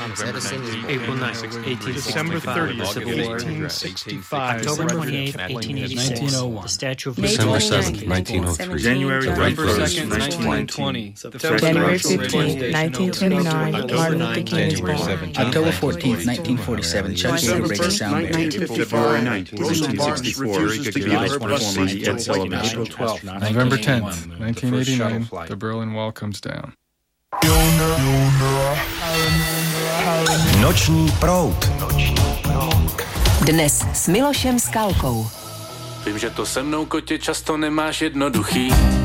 April 9th, 1865. December 30th, Civil War. 1865. October 28th, 1886. 1901. The Statue of December Liberty. 7th, 1903. January November 2nd, 1920. January 15th, 1929, Martin Luther King is born. October 14th, 1947, Chuck Yeager breaks the sound barrier. February 9th, 1864, April 12th, November 10th, 1989, the Berlin Wall comes down. Noční proud. Dnes s Milošem Skalkou. Vím, že to se mnou, kotě, často nemáš jednoduchý.